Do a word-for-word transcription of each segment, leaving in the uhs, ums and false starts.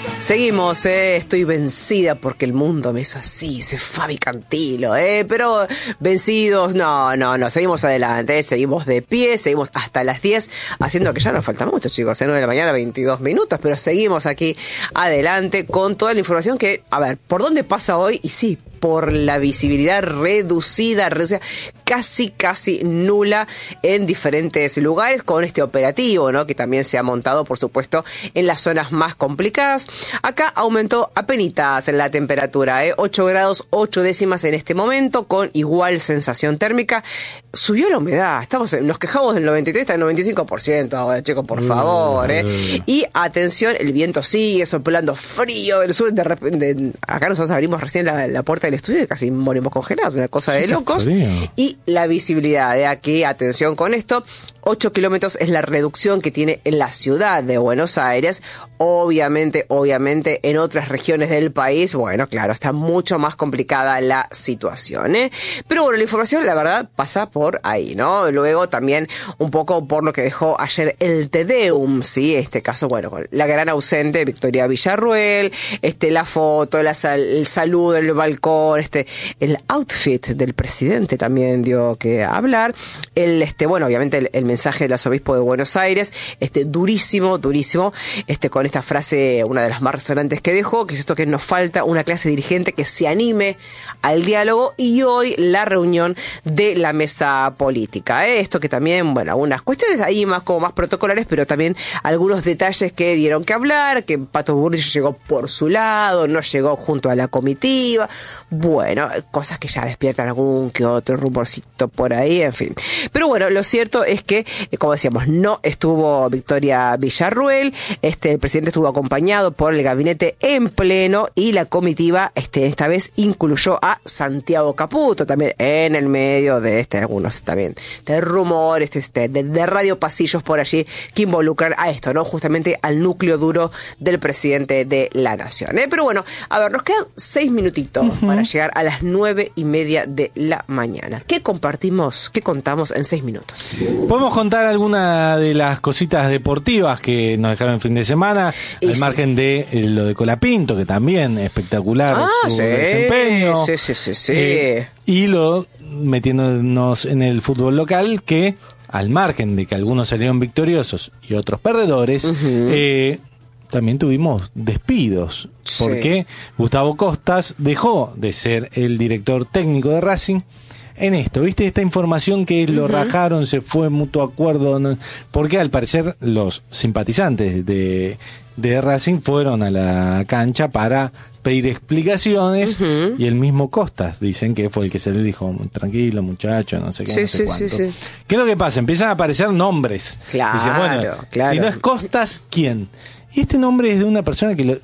Seguimos, eh, estoy vencida porque el mundo me hizo así, dice Fabi Cantilo, eh, pero vencidos, no, no, no, seguimos adelante, eh, seguimos de pie, seguimos hasta las diez, haciendo que ya nos falta mucho, chicos, eh, nueve de la mañana, veintidós minutos, pero seguimos aquí adelante con toda la información que, a ver, ¿por dónde pasa hoy? Y sí, por la visibilidad reducida, reducida, casi, casi nula en diferentes lugares con este operativo, ¿no? Que también se ha montado, por supuesto, en las zonas más complicadas. Acá aumentó apenitas la temperatura, ¿eh? ocho grados, ocho décimas en este momento, con igual sensación térmica. Subió la humedad, estamos, nos quejamos del noventa y tres, está en noventa y cinco por ciento ahora, chicos, por favor, ¿eh? Y atención, el viento sigue soplando frío del sur, de repente, acá nosotros abrimos recién la, la puerta del estudio y casi morimos congelados, una cosa de locos. Y la visibilidad, de aquí, atención con esto, ocho kilómetros es la reducción que tiene en la ciudad de Buenos Aires. Obviamente, obviamente, en otras regiones del país, bueno, claro, está mucho más complicada la situación, ¿eh? Pero bueno, la información, la verdad, pasa por ahí, ¿no? Luego también un poco por lo que dejó ayer el Te Deum, ¿sí? Este caso, bueno, con la gran ausente Victoria Villarruel, este, la foto, la sal, el saludo en el balcón, este, el outfit del presidente también dio que hablar. El, este, bueno, obviamente el, el mensaje del arzobispo de Buenos Aires, este, durísimo, durísimo, este, con esta frase, una de las más resonantes que dejó, que es esto que nos falta una clase dirigente que se anime al diálogo, y hoy la reunión de la mesa política, ¿eh? Esto que también, bueno, algunas cuestiones ahí más como más protocolares, pero también algunos detalles que dieron que hablar, que Pato Bullrich llegó por su lado, no llegó junto a la comitiva, bueno, cosas que ya despiertan algún que otro rumorcito por ahí, en fin. Pero bueno, lo cierto es que, como decíamos, no estuvo Victoria Villarruel, este, el presidente estuvo acompañado por el gabinete en pleno, y la comitiva, este, esta vez incluyó a Santiago Caputo, también en el medio de este, algunos también, de rumores, este, de, de radio pasillos por allí, que involucran a esto, ¿no? Justamente al núcleo duro del presidente de la nación, ¿eh? Pero bueno, a ver, nos quedan seis minutitos uh-huh. para llegar a las nueve y media de la mañana. ¿Qué compartimos, qué contamos en seis minutos? Podemos contar alguna de las cositas deportivas que nos dejaron el fin de semana, y al sí. margen de eh, lo de Colapinto, que también espectacular ah, su sí, desempeño. Sí, sí, sí, sí. Eh, y lo metiéndonos en el fútbol local, que al margen de que algunos salieron victoriosos y otros perdedores, uh-huh. eh, también tuvimos despidos, sí. porque Gustavo Costas dejó de ser el director técnico de Racing en esto, ¿viste? Esta información que lo uh-huh. rajaron, se fue mutuo acuerdo, ¿no? Porque al parecer los simpatizantes de, de Racing fueron a la cancha para pedir explicaciones, uh-huh. y el mismo Costas dicen que fue el que se le dijo, tranquilo muchacho, no sé qué, sí, no sé sí, cuánto. Sí, sí. ¿Qué es lo que pasa? Empiezan a aparecer nombres. Claro, Dicen, bueno, claro. si no es Costas, ¿quién? Y este nombre es de una persona que lo,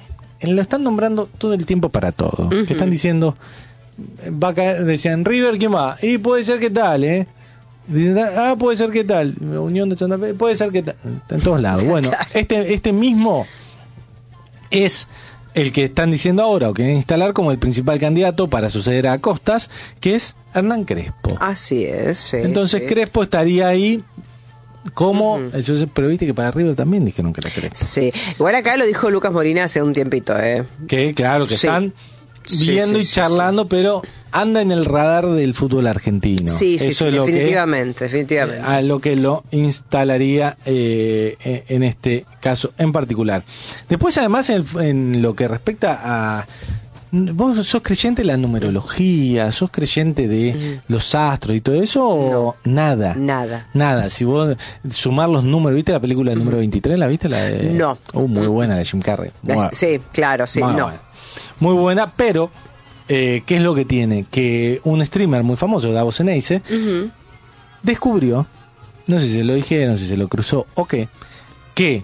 lo están nombrando todo el tiempo para todo. Uh-huh. Que están diciendo, va a caer, decían, River, ¿quién va? Y puede ser que tal, ¿eh? Ah, puede ser que tal. Unión de Santa Fe, puede ser que tal. Está en todos lados. Bueno, claro. este, este mismo es el que están diciendo ahora, o quieren instalar como el principal candidato para suceder a Costas, que es Hernán Crespo. Así es, sí, Entonces sí. Crespo estaría ahí como, uh-huh. yo sé, pero viste que para River también dijeron que era Crespo. Sí, igual acá lo dijo Lucas Molina hace un tiempito, ¿eh? Que claro, que sí. están viendo sí, sí, y charlando, sí, sí. pero anda en el radar del fútbol argentino. Sí, sí, Eso sí, es lo definitivamente, que, definitivamente. A lo que lo instalaría eh, en este caso en particular. Después, además, en, en lo que respecta a... ¿Vos sos creyente de la numerología? ¿Sos creyente de uh-huh. los astros y todo eso? ¿O no, nada? Nada. Nada. Si vos sumar los números, ¿viste la película del uh-huh. número veintitrés? ¿La viste? La de... No. Uh, muy uh-huh. buena, la de Jim Carrey. La, sí, claro, sí, muy no. Buena. Muy buena, pero eh, ¿qué es lo que tiene? Que un streamer muy famoso, Davos Eneise, uh-huh. descubrió, no sé si se lo dijeron, no sé si se lo cruzó o qué, que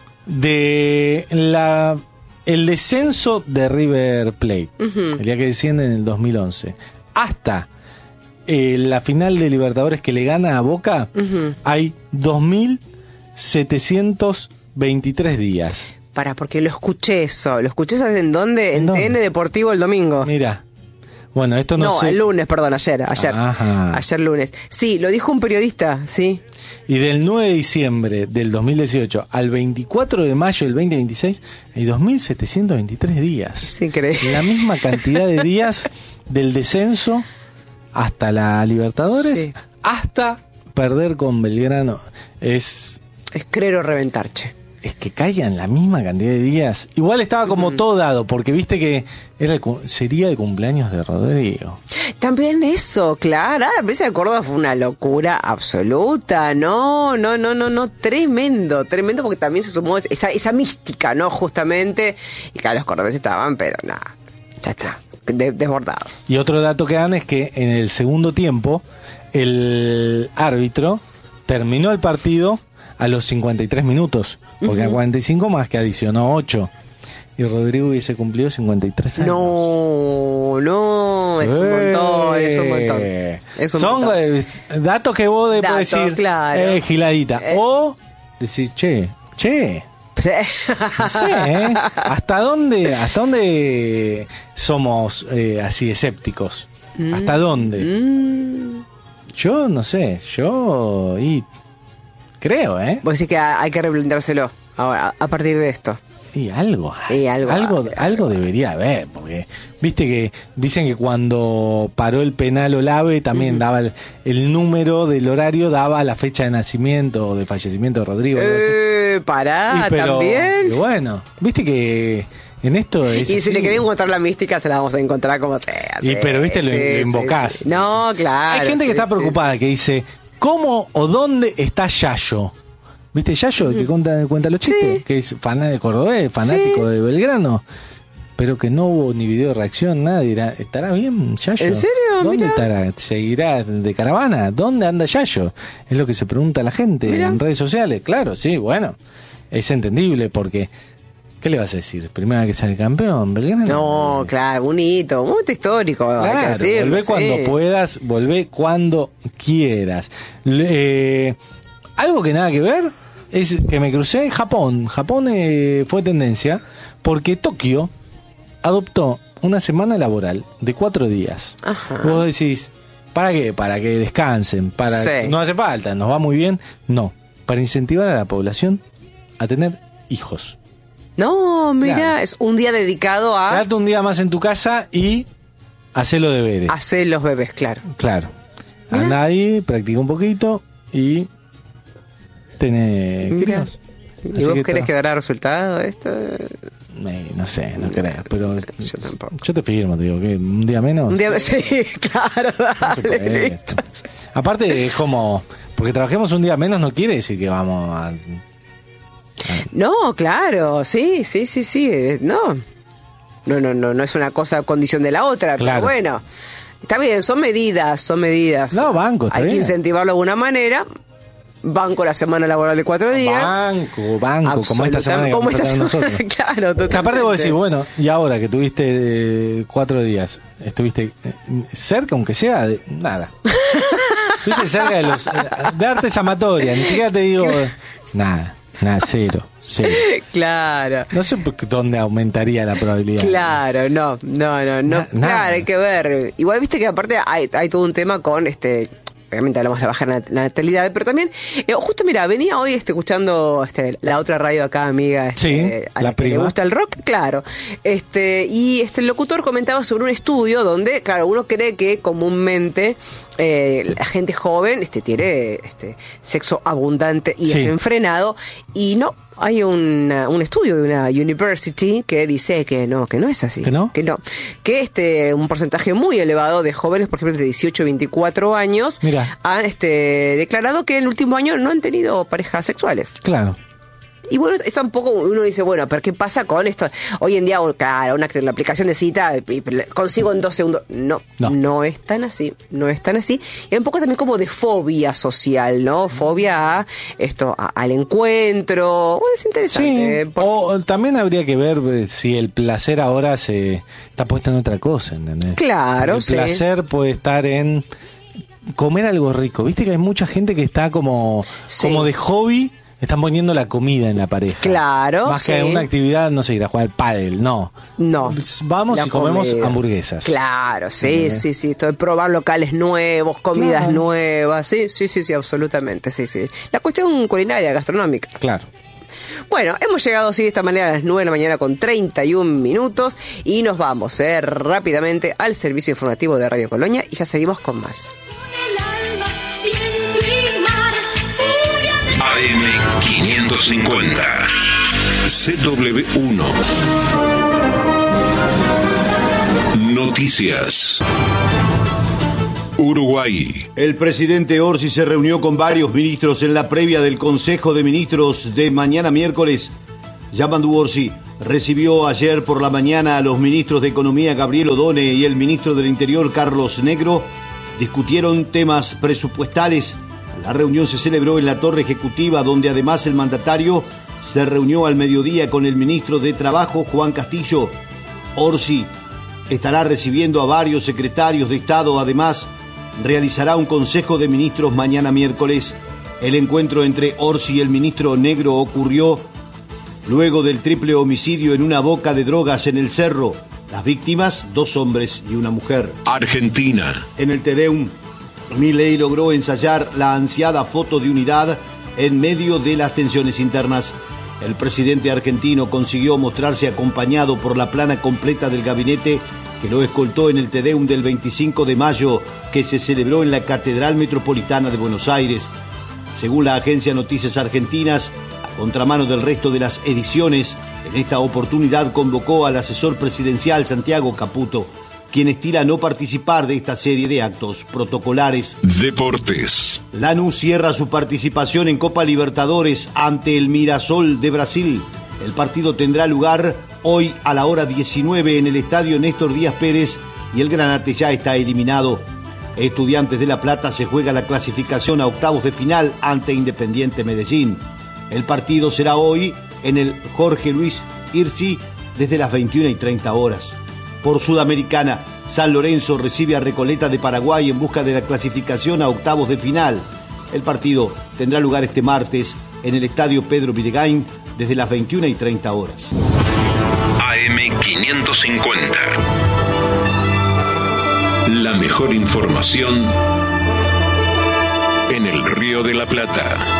de la el descenso de River Plate, uh-huh. el día que desciende en el dos mil once, hasta eh, la final de Libertadores que le gana a Boca, uh-huh. hay dos mil setecientos veintitrés días. Para, porque lo escuché eso. ¿Lo escuché en dónde? En, ¿En dónde? T N Deportivo el domingo. Mira. Bueno, esto no, No, sé. el lunes, perdón, ayer, ayer. Ajá. Ayer lunes. Sí, lo dijo un periodista, sí. Y del nueve de diciembre del dos mil dieciocho al veinticuatro de mayo del veinte veintiséis hay dos mil setecientos veintitrés días. Es increíble. La misma cantidad de días del descenso hasta la Libertadores, Sí. hasta perder con Belgrano. Es Es creer o reventar, che. es que caigan la misma cantidad de días. Igual estaba como todo dado, porque viste que era el cu- sería el cumpleaños de Rodrigo. También eso, claro. La presa de Córdoba fue una locura absoluta. No, no, no, no, no. Tremendo, tremendo, porque también se sumó esa, esa mística, ¿no? Justamente. Y claro, los cordobeses estaban, pero nada, ya está. De- desbordados. Y otro dato que dan es que en el segundo tiempo el árbitro terminó el partido a los cincuenta y tres minutos, porque a cuarenta y cinco más que adicionó ocho. Y Rodrigo hubiese cumplido cincuenta y tres años. No, no, es un montón, es un montón. Es un Son montón. eh, datos que vos de- Datos, podés decir, claro. eh, giladita. Eh. O decir, che, che. No sé, ¿eh? ¿Hasta dónde, hasta dónde somos eh, así escépticos? ¿Hasta dónde? Mm. Yo no sé, yo y creo, ¿eh? Vos decís que ha- hay que replanteárselo ahora, a partir de esto. Y algo, Y algo algo, hay, algo debería haber, porque viste que dicen que cuando paró el penal Olave también daba el, el número del horario, daba la fecha de nacimiento o de fallecimiento de Rodrigo. algo así. Eh, pará, Y pero, también. y bueno, viste que en esto es Y si así. le querés encontrar la mística, se la vamos a encontrar como sea. Y sí, pero viste, lo, sí, lo sí, invocás. sí. No, claro. Hay gente que sí, está sí, preocupada, que dice, ¿cómo o dónde está Yayo? ¿Viste Yayo, el que cuenta, cuenta los chistes? Sí. Que es fanático de Cordobés, fanático Sí. de Belgrano. Pero que no hubo ni video de reacción, nada. Dirá, ¿estará bien Yayo? ¿En serio? ¿Dónde Mirá. estará? ¿Seguirá de caravana? ¿Dónde anda Yayo? Es lo que se pregunta la gente Mirá. en redes sociales. Claro, sí, bueno. Es entendible porque... ¿Qué le vas a decir? ¿Primera que sale campeón? ¿Belgrano? No, claro, un hito, un hito histórico. hay que Claro, decirlo, volvé sí. cuando puedas, volvé cuando quieras. Le- eh, algo que nada que ver es que me crucé en Japón. Japón eh, fue tendencia porque Tokio adoptó una semana laboral de cuatro días. Ajá. Vos decís, ¿para qué? Para que descansen, para Sí. no hace falta, nos va muy bien. No, para incentivar a la población a tener hijos. No, mira, Claro. es un día dedicado a Quedate un día más en tu casa y hacer los deberes. hacer los bebés, claro. Claro. Mirá. Anda ahí, practica un poquito y tenés Mira. críos. ¿Y Así vos que querés está- que dará resultado esto? Eh, no sé, no creo, pero Yo tampoco. yo te firmo, te digo, que un día menos. Un día, sí, claro, No se dale, puede. listo. Aparte es como, porque trabajemos un día menos no quiere decir que vamos a... No, claro, sí, sí, sí, sí, eh, no. No, no, no, no es una cosa condición de la otra, Claro. pero bueno. Está bien, son medidas, son medidas. No, banco, está Hay que bien. incentivarlo de alguna manera. Banco la semana laboral de cuatro días. Banco, banco, como esta semana que Como vamos a esta tener semana, nosotros. claro, Que aparte totalmente. vos decís, bueno, y ahora que tuviste eh, cuatro días, estuviste eh, cerca, aunque sea, de nada. Estuviste cerca de los eh, de artes amatorias, ni siquiera te digo nada, nada, cero, cero. Claro. No sé por qué- dónde aumentaría la probabilidad. Claro, no, no, no, no. Na- nada. Claro, hay que ver. Igual viste que aparte hay, hay todo un tema con este. Obviamente hablamos de la baja nat- natalidad, pero también, eh, justo mira, venía hoy este, escuchando este, la otra radio acá, amiga, este, Sí, a la la que le prima. gusta el rock, claro. Este, y este el locutor comentaba sobre un estudio donde, claro, uno cree que comúnmente eh, la gente joven este, tiene este, sexo abundante y Sí. desenfrenado, y no. Hay una- un estudio de una university que dice que no, que no es así. ¿Que no? Que no. Que este, un porcentaje muy elevado de jóvenes, por ejemplo, de dieciocho a veinticuatro años, Mira. han este, declarado que en el último año no han tenido parejas sexuales. Claro. Y bueno, es un poco, uno dice, bueno, pero ¿qué pasa con esto? Hoy en día, claro, una, la aplicación de cita, y consigo en dos segundos. No, No. no, es tan así, no es tan así. Y hay un poco también como de fobia social, ¿no? Fobia a esto, a- al encuentro. Bueno, es Sí, interesante. por- o también habría que ver eh, si el placer ahora se está puesto en otra cosa, ¿entendés? Claro, el sí. placer puede estar en comer algo rico. Viste que hay mucha gente que está como, Sí. como de hobby están poniendo la comida en la pareja. Claro. Más sí. que una actividad, no sé, ir a jugar al pádel, no. No. Vamos La y comemos comida. hamburguesas. Claro, sí, ¿Eh? sí, sí. Esto de probar locales nuevos, comidas Claro. nuevas. Sí, sí, sí, sí, absolutamente, sí, sí. La cuestión culinaria, gastronómica. Claro. Bueno, hemos llegado así de esta manera a las nueve de la mañana con treinta y un minutos y nos vamos eh, rápidamente al servicio informativo de Radio Colonia y ya seguimos con más. A M quinientos cincuenta C W uno Noticias. Uruguay. El presidente Orsi se reunió con varios ministros en la previa del Consejo de Ministros de mañana miércoles. Yamandu Orsi recibió ayer por la mañana a los ministros de Economía Gabriel Odone y el ministro del Interior Carlos Negro. Discutieron temas presupuestales. La reunión se celebró en la Torre Ejecutiva, donde además el mandatario se reunió al mediodía con el ministro de Trabajo Juan Castillo. Orsi estará recibiendo a varios secretarios de Estado. Además, realizará un Consejo de Ministros mañana miércoles. El encuentro entre Orsi y el ministro Negro ocurrió luego del triple homicidio en una boca de drogas en el Cerro. Las víctimas, dos hombres y una mujer. Argentina. En el Tedeum, Milei logró ensayar la ansiada foto de unidad en medio de las tensiones internas. El presidente argentino consiguió mostrarse acompañado por la plana completa del gabinete que lo escoltó en el Tedeum del veinticinco de mayo que se celebró en la Catedral Metropolitana de Buenos Aires. Según la agencia Noticias Argentinas, a contramano del resto de las ediciones, en esta oportunidad convocó al asesor presidencial Santiago Caputo, quien estira no participar de esta serie de actos protocolares. Deportes. Lanús cierra su participación en Copa Libertadores ante el Mirassol de Brasil. El partido tendrá lugar hoy a la hora diecinueve en el estadio Néstor Díaz Pérez y el Granate ya está eliminado. Estudiantes de La Plata se juega la clasificación a octavos de final ante Independiente Medellín. El partido será hoy en el Jorge Luis Hirschi desde las veintiuna y treinta horas. Por Sudamericana, San Lorenzo recibe a Recoleta de Paraguay en busca de la clasificación a octavos de final. El partido tendrá lugar este martes en el estadio Pedro Bidegain desde las veintiuna y treinta horas. A M quinientos cincuenta. La mejor información en el Río de la Plata.